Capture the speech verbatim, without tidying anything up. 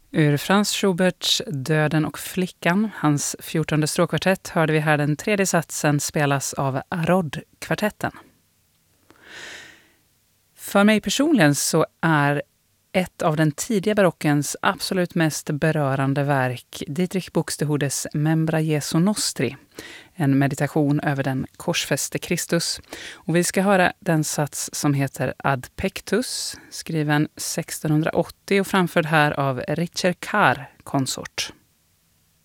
Ur Franz Schuberts Döden och flickan, hans fjortonde stråkkvartett, hörde vi här den tredje satsen spelas av Arod-kvartetten. För mig personligen så är ett av den tidiga barockens absolut mest berörande verk Dietrich Buxtehudes Membra Jesu Nostri, en meditation över den korsfäste Kristus. Och vi ska höra den sats som heter Ad Pectus, skriven sextonhundraåttio och framförd här av Richter Kahr konsort.